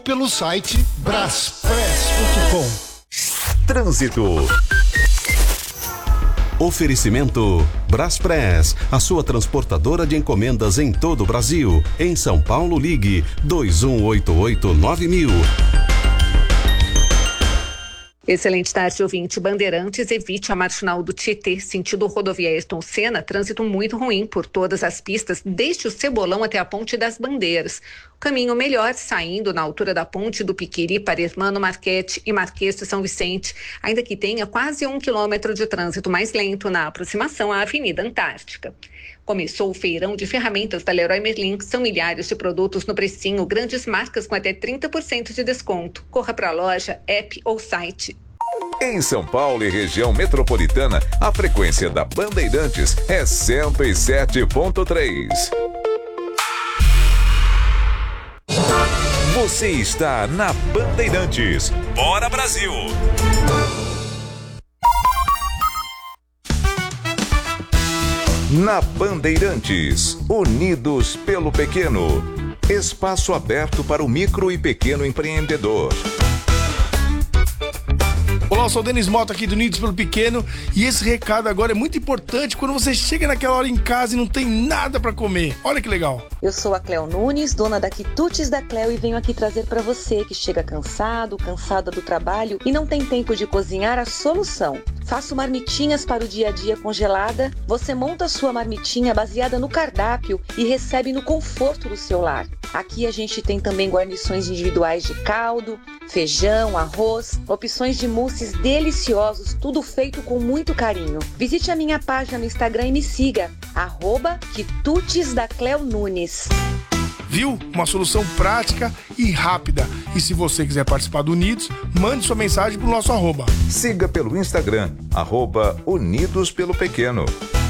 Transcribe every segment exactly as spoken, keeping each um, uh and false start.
pelo site braspress ponto com. Trânsito. Oferecimento Braspress, a sua transportadora de encomendas em todo o Brasil. Em São Paulo, ligue dois um oito oito nove mil. Excelente tarde, ouvinte. Bandeirantes, evite a marginal do Tietê, sentido rodovia Ayrton Senna, trânsito muito ruim por todas as pistas, desde o Cebolão até a Ponte das Bandeiras. O caminho melhor saindo na altura da Ponte do Piquiri para Hermano Marquete e Marquês de São Vicente, ainda que tenha quase um quilômetro de trânsito mais lento na aproximação à Avenida Antártica. Começou o feirão de ferramentas da Leroy Merlin. São milhares de produtos no precinho, grandes marcas com até trinta por cento de desconto. Corra para a loja, app ou site. Em São Paulo e região metropolitana, a frequência da Bandeirantes é cento e sete ponto três. Você está na Bandeirantes. Bora, Brasil! Na Bandeirantes, Unidos pelo Pequeno. Espaço aberto para o micro e pequeno empreendedor. Olá, eu sou o Denis Mota aqui do Unidos pelo Pequeno e esse recado agora é muito importante quando você chega naquela hora em casa e não tem nada pra comer. Olha que legal. Eu sou a Cleo Nunes, dona da Quitutes da Cleo, e venho aqui trazer pra você que chega cansado, cansada do trabalho e não tem tempo de cozinhar a solução. Faço marmitinhas para o dia a dia congelada. Você monta sua marmitinha baseada no cardápio e recebe no conforto do seu lar. Aqui a gente tem também guarnições individuais de caldo, feijão, arroz, opções de mousses deliciosos, tudo feito com muito carinho. Visite a minha página no Instagram e me siga, arroba Quitutes da Cleo Nunes. Viu? Uma solução prática e rápida. E se você quiser participar do Unidos, mande sua mensagem pro nosso arroba. Siga pelo Instagram, arroba Unidos pelo Pequeno.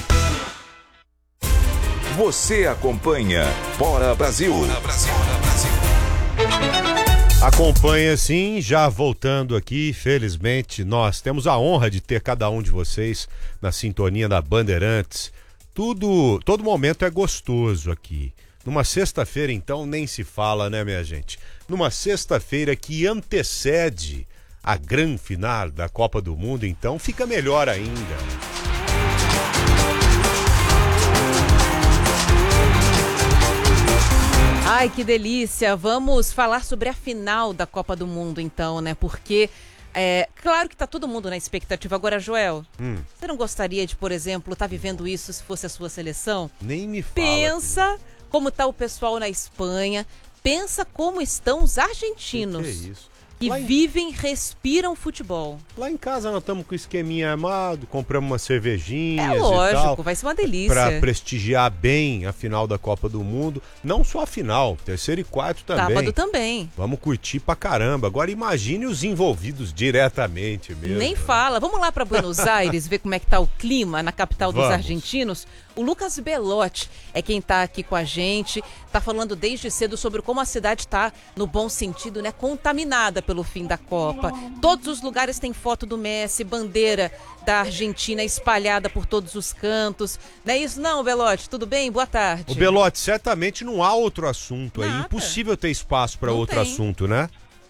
Você acompanha Bora Brasil. Bora Brasil, Bora Brasil. Acompanha sim, já voltando aqui, felizmente, nós temos a honra de ter cada um de vocês na sintonia da Bandeirantes. Tudo, todo momento é gostoso aqui. Numa sexta-feira, então, nem se fala, né, minha gente? Numa sexta-feira que antecede a grande final da Copa do Mundo, então, fica melhor ainda. Ai, que delícia! Vamos falar sobre a final da Copa do Mundo, então, né? Porque, é, claro que tá todo mundo na expectativa. Agora, Joel, hum. você não gostaria de, por exemplo, estar tá vivendo isso se fosse a sua seleção? Nem me fala. Pensa como tá o pessoal na Espanha, pensa como estão os argentinos. Que que é isso? Que em... vivem, respiram futebol. Lá em casa nós estamos com o esqueminha armado, compramos uma cervejinha. É lógico, vai ser uma delícia. Para prestigiar bem a final da Copa do Mundo. Não só a final, terceiro e quarto também. Sábado também. Vamos curtir pra caramba. Agora imagine os envolvidos diretamente mesmo. Nem fala. Vamos lá para Buenos Aires ver como é que tá o clima na capital dos Vamos. argentinos. O Lucas Belotti é quem tá aqui com a gente. Tá falando desde cedo sobre como a cidade tá, no bom sentido, né, contaminada pelo fim da Copa. Todos os lugares têm foto do Messi, bandeira da Argentina espalhada por todos os cantos. Não é isso não, Belotti? Tudo bem? Boa tarde. O Belotti, certamente não há outro assunto. Nada. É impossível ter espaço para outro tem. assunto, né?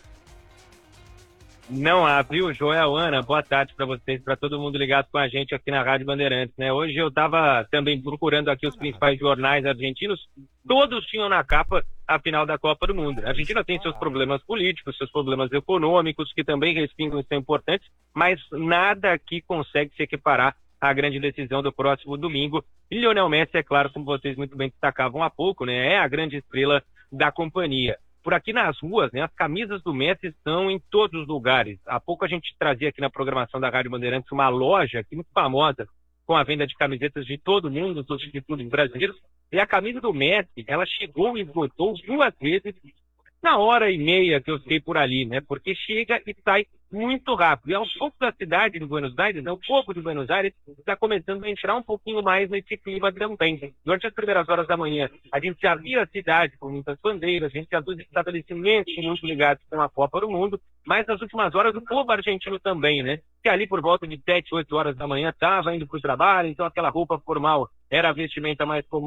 Não há, viu, Joel, Ana? Boa tarde para vocês, para todo mundo ligado com a gente aqui na Rádio Bandeirantes, né? Hoje eu estava também procurando aqui os principais jornais argentinos, todos tinham na capa a final da Copa do Mundo. A Argentina tem seus problemas políticos, seus problemas econômicos, que também respingam e são importantes, mas nada aqui consegue se equiparar à grande decisão do próximo domingo. E Lionel Messi, é claro, como vocês muito bem destacavam há pouco, né? É a grande estrela da companhia. Por aqui nas ruas, né, as camisas do Messi estão em todos os lugares. Há pouco a gente trazia aqui na programação da Rádio Bandeirantes uma loja aqui muito famosa com a venda de camisetas de todo mundo, dos clubes brasileiros. E a camisa do Messi, ela chegou e esgotou duas vezes na hora e meia que eu fiquei por ali, né? Porque chega e sai muito rápido. E aos poucos da cidade de Buenos Aires, né, o povo de Buenos Aires está começando a entrar um pouquinho mais nesse clima também. Durante as primeiras horas da manhã, a gente já via a cidade com muitas bandeiras, a gente já viu os estabelecimentos muito ligados com a Copa do Mundo, mas nas últimas horas o povo argentino também, né? Que ali por volta de sete, oito horas da manhã estava indo para o trabalho, então aquela roupa formal era a vestimenta mais comum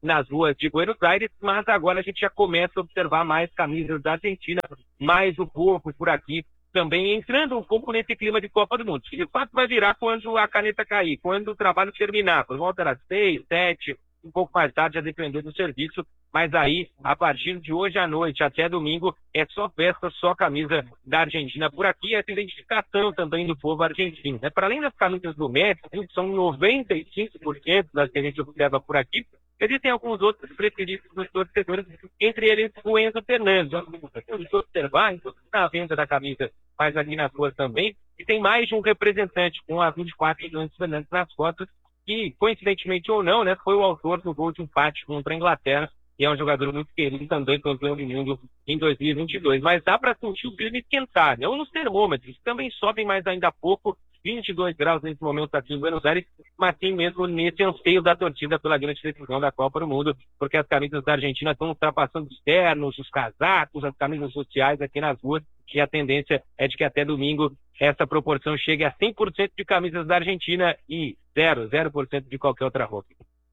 nas ruas de Buenos Aires, mas agora a gente já começa a observar mais camisas da Argentina, mais o povo por aqui também entrando um pouco nesse clima de Copa do Mundo. De fato vai virar quando a caneta cair, quando o trabalho terminar, por volta das seis, sete, um pouco mais tarde, a depender do serviço, mas aí, a partir de hoje à noite até domingo, é só festa, só camisa da Argentina por aqui, essa identificação também do povo argentino. Né? Para além das camisas do Messi, que são noventa e cinco por cento das que a gente observa por aqui, existem alguns outros preferidos dos torcedores, entre eles o Enzo Fernandes. Vamos observar, na venda da camisa, mas ali nas ruas também, e tem mais de um representante com a vinte e quatro do Enzo Fernandes nas fotos, que, coincidentemente ou não, né, foi o autor do gol de empate contra a Inglaterra, e é um jogador muito querido também, campeão do mundo em dois mil e vinte e dois. Mas dá para sentir o clima esquentar, não nos termômetros, também sobem mais ainda há pouco, vinte e dois graus nesse momento aqui em Buenos Aires, mas sim mesmo nesse anseio da torcida pela grande decisão da Copa do Mundo, porque as camisas da Argentina estão ultrapassando os ternos, os casacos, as camisas sociais aqui nas ruas, e a tendência é de que até domingo essa proporção chegue a cem por cento de camisas da Argentina e zero, zero por cento de qualquer outra roupa.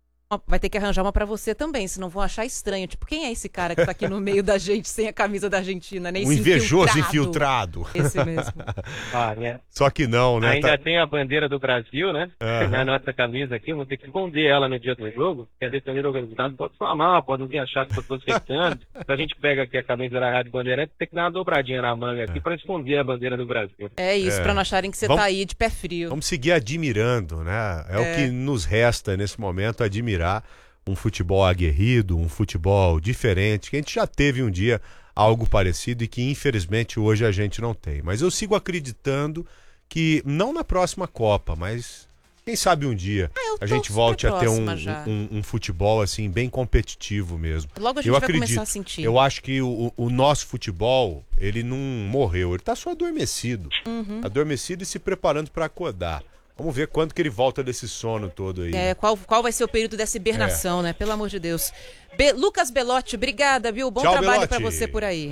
Vai ter que arranjar uma pra você também, senão vão achar estranho. Tipo, quem é esse cara que tá aqui no meio da gente sem a camisa da Argentina? Né? Um invejoso infiltrado. infiltrado. Esse mesmo. Ah, né? Só que não, né? Ainda tá... tem a bandeira do Brasil, né? Uhum. Na nossa camisa aqui, vou ter que esconder ela no dia do jogo, porque a defender organizado pode falar mal, pode não ter achado que eu tô secando. Se a gente pega aqui a camisa da Rádio Bandeirantes, tem que dar uma dobradinha na manga aqui é. pra esconder a bandeira do Brasil. É isso, é. pra não acharem que você vamos, tá aí de pé frio. Vamos seguir admirando, né? É, é o que nos resta nesse momento, admirar um futebol aguerrido, um futebol diferente, que a gente já teve um dia algo parecido e que infelizmente hoje a gente não tem. Mas eu sigo acreditando que, não na próxima Copa, mas quem sabe um dia ah, a gente volte a ter um, um, um futebol assim bem competitivo mesmo. Logo a gente eu vai acredito, começar a sentir. Eu acho que o, o nosso futebol, ele não morreu, ele está só adormecido. Uhum. Adormecido e se preparando para acordar. Vamos ver quando que ele volta desse sono todo aí. É, qual, qual vai ser o período dessa hibernação, é. né? Pelo amor de Deus. Be- Lucas Belotti, obrigada, viu? Bom Tchau, trabalho para você por aí.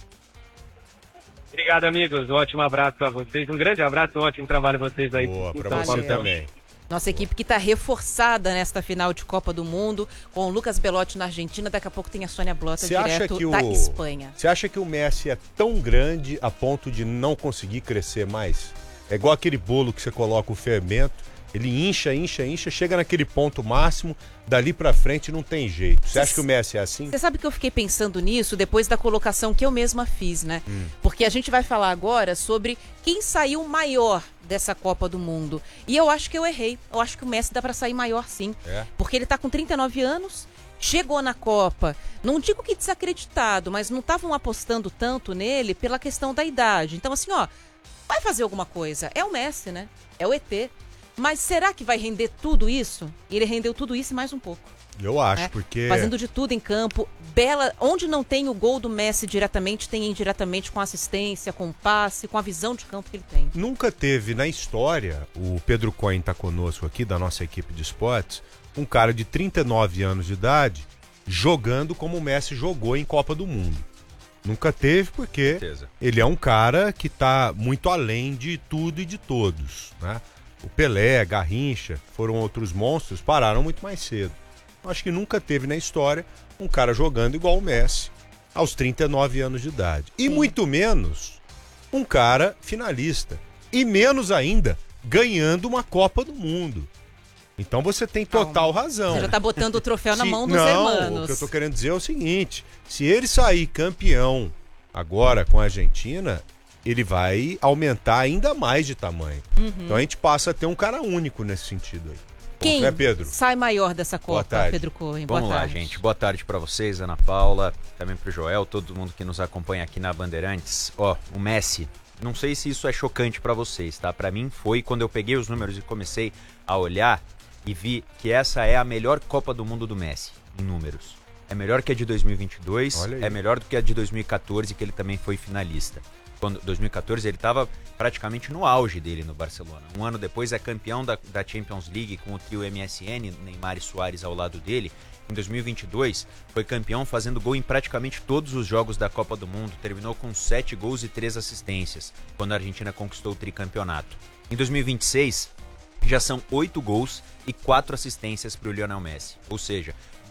Obrigado, amigos. Um ótimo abraço para vocês. Um grande abraço, um ótimo trabalho para vocês aí. Boa, para você também. Nossa equipe que está reforçada nesta final de Copa do Mundo, com o Lucas Belotti na Argentina. Daqui a pouco tem a Sônia Blota Cê direto o... da Espanha. Você acha que o Messi é tão grande a ponto de não conseguir crescer mais? É igual aquele bolo que você coloca o fermento, ele incha, incha, incha, chega naquele ponto máximo, dali pra frente não tem jeito. Você acha que o Messi é assim? Você sabe que eu fiquei pensando nisso depois da colocação que eu mesma fiz, né? Hum. Porque a gente vai falar agora sobre quem saiu maior dessa Copa do Mundo. E eu acho que eu errei. Eu acho que o Messi dá pra sair maior sim. É. Porque ele tá com trinta e nove anos, chegou na Copa, não digo que desacreditado, mas não estavam apostando tanto nele pela questão da idade. Então assim, ó, vai fazer alguma coisa. É o Messi, né? É o E T. Mas será que vai render tudo isso? Ele rendeu tudo isso e mais um pouco. Eu acho, né? porque... Fazendo de tudo em campo. Bela, onde não tem o gol do Messi diretamente, tem indiretamente com assistência, com passe, com a visão de campo que ele tem. Nunca teve na história, o Pedro Cohen está conosco aqui, da nossa equipe de esportes, um cara de trinta e nove anos de idade jogando como o Messi jogou em Copa do Mundo. Nunca teve, porque ele é um cara que está muito além de tudo e de todos, né? O Pelé, Garrincha, foram outros monstros, pararam muito mais cedo. Acho que nunca teve na história um cara jogando igual o Messi aos trinta e nove anos de idade. E Sim. muito menos um cara finalista. E menos ainda ganhando uma Copa do Mundo. Então você tem total Calma. razão. Você já tá botando o troféu na se, mão dos não, hermanos. O que eu tô querendo dizer é o seguinte: se ele sair campeão agora com a Argentina, ele vai aumentar ainda mais de tamanho. Uhum. Então a gente passa a ter um cara único nesse sentido aí. Quem Bom, né, Pedro? sai maior dessa Copa, Pedro Cohen? Vamos Boa lá, tarde. gente. Boa tarde para vocês, Ana Paula, também pro Joel, todo mundo que nos acompanha aqui na Bandeirantes. Ó, o Messi, não sei se isso é chocante para vocês, tá? Para mim foi quando eu peguei os números e comecei a olhar e vi que essa é a melhor Copa do Mundo do Messi, em números. É melhor que a de dois mil e vinte e dois, é melhor do que a de dois mil e quatorze, que ele também foi finalista. Quando dois mil e quatorze ele estava praticamente no auge dele no Barcelona. Um ano depois é campeão da, da Champions League com o trio M S N, Neymar e Suárez ao lado dele. Em dois mil e vinte e dois foi campeão fazendo gol em praticamente todos os jogos da Copa do Mundo. Terminou com sete gols e três assistências, quando a Argentina conquistou o tricampeonato. Em dois mil e vinte e seis já são oito gols e quatro assistências para o Lionel Messi. Ou seja,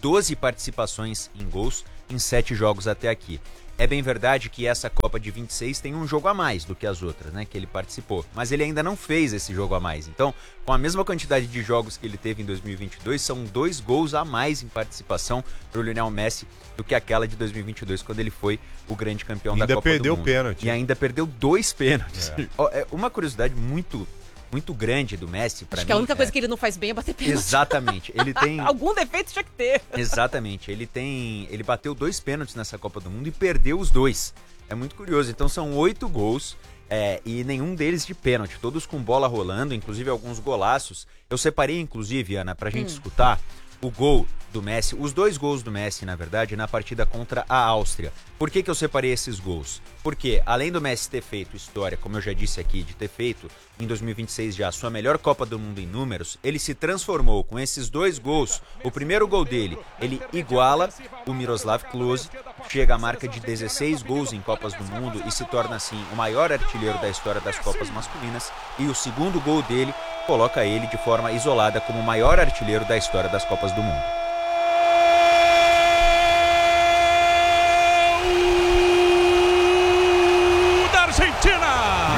doze participações em gols em sete jogos até aqui. É bem verdade que essa Copa de vinte e seis tem um jogo a mais do que as outras, né, que ele participou. Mas ele ainda não fez esse jogo a mais. Então, com a mesma quantidade de jogos que ele teve em dois mil e vinte e dois, são dois gols a mais em participação para o Lionel Messi do que aquela de dois mil e vinte e dois, quando ele foi o grande campeão ainda da Copa do Mundo. Ainda perdeu o pênalti. E ainda perdeu dois pênaltis. É. Uma curiosidade muito... muito grande do Messi, pra Acho mim. que a única é... coisa que ele não faz bem é bater pênalti. Exatamente. Ele tem... Algum defeito tinha que ter. Exatamente. Ele tem... Ele bateu dois pênaltis nessa Copa do Mundo e perdeu os dois. É muito curioso. Então são oito gols é, e nenhum deles de pênalti. Todos com bola rolando, inclusive alguns golaços. Eu separei, inclusive, Ana, pra gente hum. escutar o gol do Messi, os dois gols do Messi, na verdade, na partida contra a Áustria. Por que que eu separei esses gols? Porque, além do Messi ter feito história, como eu já disse aqui, de ter feito em dois mil e vinte e seis já a sua melhor Copa do Mundo em números, ele se transformou com esses dois gols. O primeiro gol dele, ele iguala o Miroslav Klose, chega à marca de dezesseis gols em Copas do Mundo e se torna, assim, o maior artilheiro da história das Copas masculinas. E o segundo gol dele coloca ele de forma isolada como o maior artilheiro da história das Copas do Mundo. Argentina!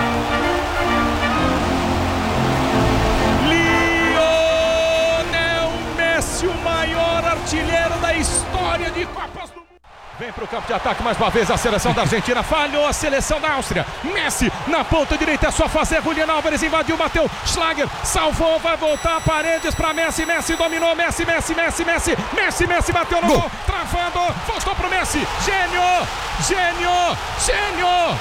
Lionel Messi, o maior artilheiro da história de Copas do Mundo. Vem para o campo de ataque mais uma vez a seleção da Argentina. Falhou a seleção da Áustria. Messi na ponta direita, é só fazer. Julián Álvares invadiu, bateu. Schlager salvou, vai voltar. Paredes para Messi. Messi dominou. Messi, Messi, Messi, Messi. Messi, Messi bateu no gol. gol. Travando. Voltou pro Messi. Gênio! Gênio! Gênio!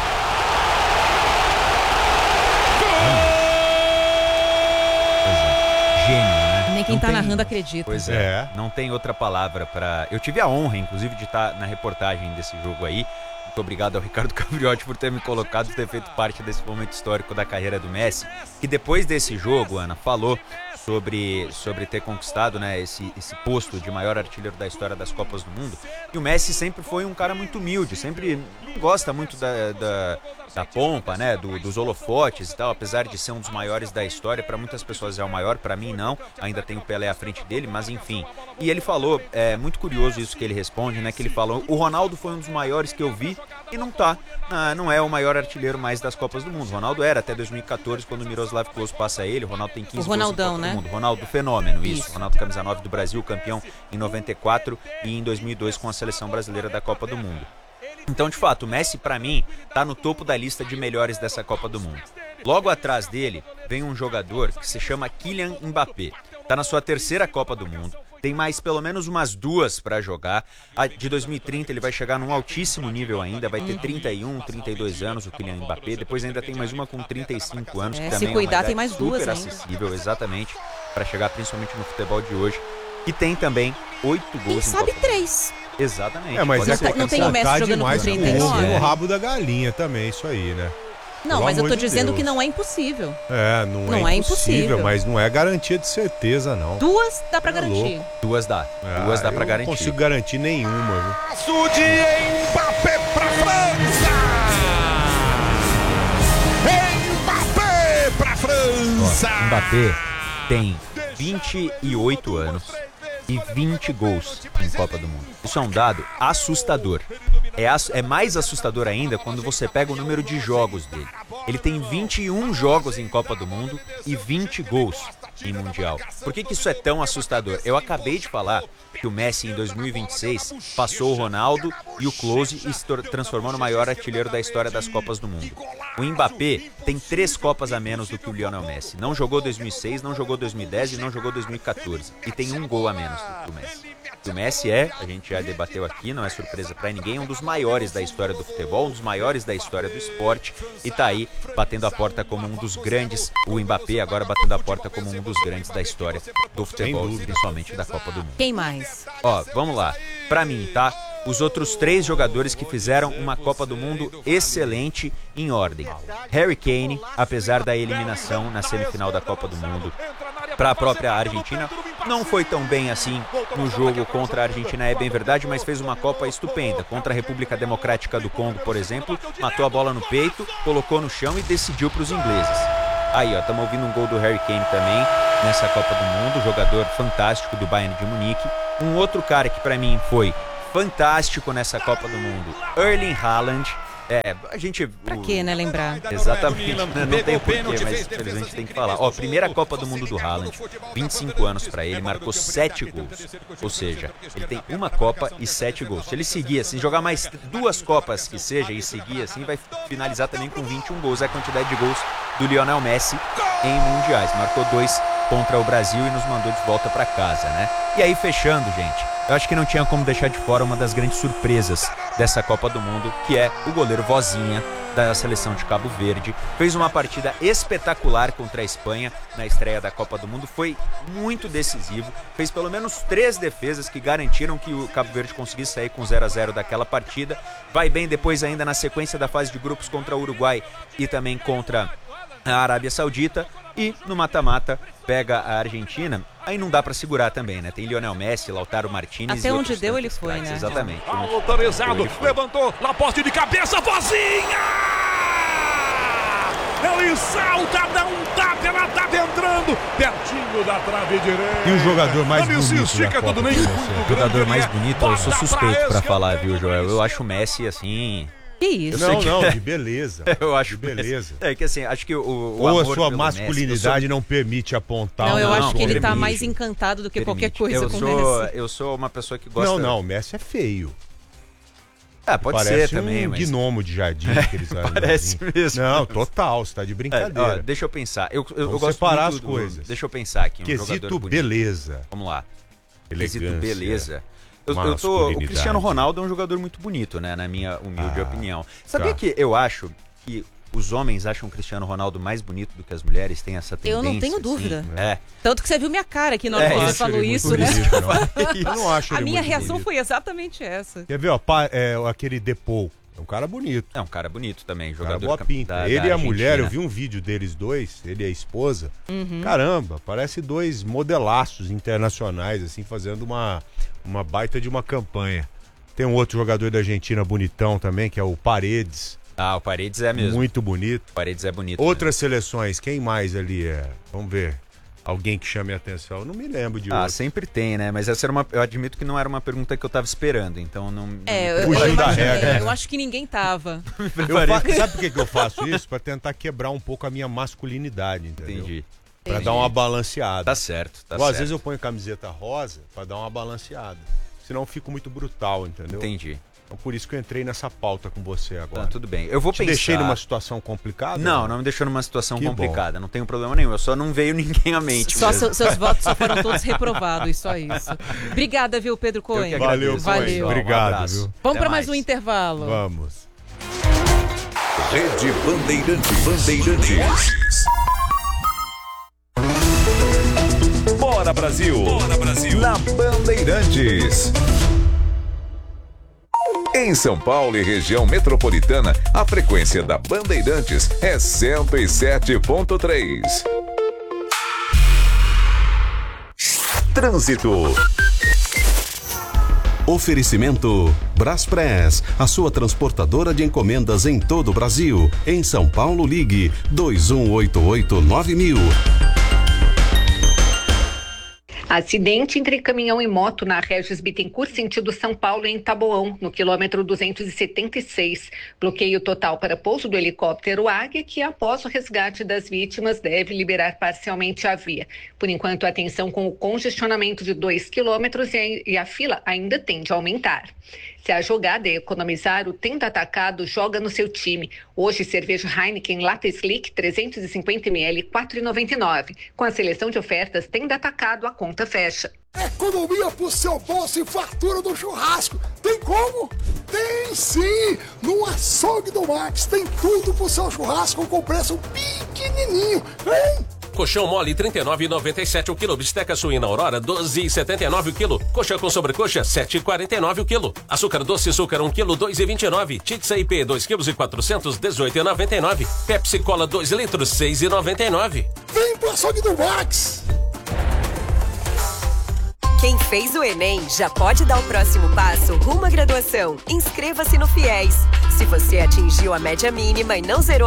Gênio, quem não tá tem... narrando acredita. Pois é, é, não tem outra palavra pra... Eu tive a honra, inclusive, de estar na reportagem desse jogo aí. Muito obrigado ao Ricardo Capriotti por ter me colocado e ter feito parte desse momento histórico da carreira do Messi. Que depois desse jogo, Ana, falou sobre, sobre ter conquistado, né, esse, esse posto de maior artilheiro da história das Copas do Mundo. E o Messi sempre foi um cara muito humilde, sempre não gosta muito da, da, da pompa, né, do, dos holofotes e tal, apesar de ser um dos maiores da história. Para muitas pessoas é o maior, para mim não, ainda tem o Pelé à frente dele, mas enfim. E ele falou, é muito curioso isso que ele responde, né, que ele falou, o Ronaldo foi um dos maiores que eu vi e não tá, não é o maior artilheiro mais das Copas do Mundo. O Ronaldo era até dois mil e quatorze, quando o Miroslav Klose passa ele. O Ronaldo tem quinze o Ronaldão, né? Mundo. Ronaldo fenômeno, isso. isso. Ronaldo camisa nove do Brasil, campeão em noventa e quatro e em dois mil e dois com a seleção brasileira da Copa do Mundo. Então, de fato, o Messi, pra mim, tá no topo da lista de melhores dessa Copa do Mundo. Logo atrás dele, vem um jogador que se chama Kylian Mbappé. Tá na sua terceira Copa do Mundo. Tem mais pelo menos umas duas para jogar. A de dois mil e trinta ele vai chegar num altíssimo nível ainda, vai ter trinta e um, trinta e dois anos o Kylian Mbappé. Depois ainda tem mais uma com trinta e cinco anos, é, que também se cuidar, é uma tem mais duas super ainda. acessível, exatamente, para chegar principalmente no futebol de hoje. E tem também oito gols. Quem em sabe Copa. três. Exatamente. É, mas não, é tá, não tem o Messi jogando com trinta e um. É. O rabo da galinha também, isso aí, né? Não, Pelo mas eu tô de dizendo Deus. que não é impossível. É, não, não é, é impossível, impossível, mas não é garantia de certeza, não. Duas dá pra é garantir. Louco. Duas dá. Ah, Duas dá pra garantir. Não consigo garantir nenhuma, viu? De Mbappé pra França! Mbappé pra França! Ó, Mbappé tem vinte e oito anos e vinte gols em Copa do Mundo. Isso é um dado assustador. É, ass- é mais assustador ainda quando você pega o número de jogos dele. Ele tem vinte e um jogos em Copa do Mundo e vinte gols em Mundial. Por que que isso é tão assustador? Eu acabei de falar que o Messi em dois mil e vinte e seis passou o Ronaldo e o Klose e se tor- transformou no maior artilheiro da história das Copas do Mundo. O Mbappé tem três Copas a menos do que o Lionel Messi. Não jogou dois mil e seis, não jogou dois mil e dez e não jogou dois mil e quatorze. E tem um gol a menos do que o Messi. O Messi é, a gente já debateu aqui, não é surpresa pra ninguém, um dos maiores da história do futebol, um dos maiores da história do esporte, e tá aí batendo a porta como um dos grandes, o Mbappé agora batendo a porta como um dos grandes da história do futebol, principalmente da Copa do Mundo. Quem mais? Ó, vamos lá. Pra mim, tá? Os outros três jogadores que fizeram uma Copa do Mundo excelente em ordem. Harry Kane, apesar da eliminação na semifinal da Copa do Mundo para a própria Argentina, não foi tão bem assim no jogo contra a Argentina, é bem verdade, mas fez uma Copa estupenda. Contra a República Democrática do Congo, por exemplo, matou a bola no peito, colocou no chão e decidiu para os ingleses. Aí, ó, estamos ouvindo um gol do Harry Kane também nessa Copa do Mundo, jogador fantástico do Bayern de Munique. Um outro cara que pra mim foi fantástico nessa Copa do Mundo, Erling Haaland. É, a gente... Pra quê, né, lembrar? Exatamente, não, não tem porquê, mas infelizmente tem que falar. Ó, primeira Copa do Mundo do Haaland, vinte e cinco anos pra ele, marcou sete gols. Ou seja, ele tem uma Copa e sete gols. Se ele seguir assim, jogar mais duas Copas que seja e seguir assim, vai finalizar também com vinte e um gols. É a quantidade de gols do Lionel Messi em mundiais. Marcou dois contra o Brasil e nos mandou de volta pra casa, né? E aí, fechando, gente, eu acho que não tinha como deixar de fora uma das grandes surpresas dessa Copa do Mundo, que é o goleiro Vozinha, da seleção de Cabo Verde. Fez uma partida espetacular contra a Espanha na estreia da Copa do Mundo, foi muito decisivo, fez pelo menos três defesas que garantiram que o Cabo Verde conseguisse sair com zero a zero daquela partida. Vai bem depois ainda na sequência da fase de grupos contra o Uruguai e também contra a Arábia Saudita, e no mata-mata pega a Argentina. Aí não dá pra segurar também, né? Tem Lionel Messi, Lautaro Martinez. Até e onde deu ele foi, craques, né? Exatamente. Autorizado, levantou, na poste de cabeça, Vozinha! Ele salta, dá um tapa, ela tá entrando, pertinho da trave direita. E o jogador mais Ele se bonito estica da tudo Copa, nem que muito você- O jogador mais grande, bonito, eu sou bota suspeito pra pra esquerda. falar, viu, Joel? Eu acho o Messi, assim... Que isso? Não, que- não, de beleza. Eu acho de beleza. É que assim, acho que o, o Ou a amor sua pelo masculinidade Messi, não permite apontar Não, eu um acho que ele tá permite. mais encantado do que qualquer Permite. coisa eu com o sou, Messi. eu sou uma pessoa que gosta... Não, não, o Messi é feio. Ah, pode Parece ser também, um mas... gnomo de jardim. Aqueles Parece mesmo. Não, total, você tá de É, brincadeira. ó, deixa eu pensar. Eu, eu, eu Vamos gosto separar muito as do- coisas. Deixa eu pensar aqui. Um Quesito jogador bonito. beleza. Vamos lá. Elegância. Quesito beleza. Eu, eu tô, o masculinidade. Cristiano Ronaldo é um jogador muito bonito, né? Na minha humilde Ah, opinião. Sabia tá. que eu acho que os homens acham o Cristiano Ronaldo mais bonito do que as mulheres? Tem essa tendência? Eu não tenho assim? dúvida. É. Tanto que você viu minha cara aqui na hora É, que eu você acho falou ele muito isso, né? bonito, não. Eu não acho A ele minha muito reação bonito. foi exatamente essa. Quer ver, ó, pa- é, aquele Depou. É um cara bonito. É um cara bonito também, Cara jogador boa cam- pinta. da- ele da e a mulher, eu Argentina. vi um vídeo deles dois, ele e a esposa. Uhum. Caramba, parece dois modelaços internacionais, assim, fazendo uma, uma baita de uma campanha. Tem um outro jogador da Argentina bonitão também, que é o Paredes. Ah, o Paredes é mesmo. Muito bonito. O Paredes é bonito. Outras seleções, quem mais ali é? Vamos ver. Alguém que chame a atenção. Eu não me lembro de Ah, outro. sempre tem, né? Mas essa era uma. Eu admito que não era uma pergunta que eu tava esperando, então não. É, não eu, Fugiu eu da imagino- regra, é, né? eu acho que ninguém tava. Eu fa- Sabe por que, que eu faço isso? Pra tentar quebrar um pouco a minha masculinidade, entendeu? Entendi. Pra Entendi. dar uma balanceada. Tá certo, tá Igual, certo. às vezes eu ponho camiseta rosa pra dar uma balanceada. Senão eu fico muito brutal, entendeu? Entendi. Então por isso que eu entrei nessa pauta com você agora. Tá, tudo bem. Eu vou Te pensar. deixei numa situação complicada? Não, não me deixou numa situação Que complicada. Não tenho problema nenhum. Eu só não veio ninguém à mente. Só mesmo. seu- seus votos só foram todos reprovados, só isso. Obrigada, viu, Pedro Cohen? que Valeu, agradeço, Cohen. Valeu. pessoal. Um Obrigado, abraço. viu? Vamos Até para mais mais. um intervalo. Vamos. Rede Bandeirantes. Bandeirantes. Bora Brasil. Bora Brasil. Na Bandeirantes. Em São Paulo e região metropolitana, a frequência da Bandeirantes é cento e sete ponto três. Trânsito. Oferecimento Braspress, a sua transportadora de encomendas em todo o Brasil. Em São Paulo, ligue dois um oito oito nove mil. Acidente entre caminhão e moto na Regis Bittencourt, sentido São Paulo, em Taboão, no quilômetro duzentos e setenta e seis. Bloqueio total para pouso do helicóptero Águia, que após o resgate das vítimas deve liberar parcialmente a via. Por enquanto, atenção com o congestionamento de dois quilômetros e a, e a fila ainda tende a aumentar. Se a jogada é economizar, o Tenda Atacado joga no seu time. Hoje, cerveja Heineken Lata Slick trezentos e cinquenta mililitros, quatro reais e noventa e nove centavos. Com a seleção de ofertas Tenda Atacado, a conta fecha. Economia pro seu bolso e fartura do churrasco. Tem como? Tem sim! No Açougue do Max tem tudo pro seu churrasco com preço pequenininho. Vem! Colchão mole trinta e nove reais e noventa e sete centavos o quilo. Bisteca suína Aurora doze reais e setenta e nove centavos o quilo. Coxa com sobrecoxa sete reais e quarenta e nove centavos o quilo. Açúcar doce açúcar um quilo dois reais e vinte e nove centavos. Titsa I P dois quilos e quatrocentos dezoito reais e noventa e nove centavos. Pepsi Cola dois litros seis reais e noventa e nove centavos. Vem pro Açougue do Max! Quem fez o Enem já pode dar o próximo passo rumo à graduação. Inscreva-se no FIES. Se você atingiu a média mínima e não zerou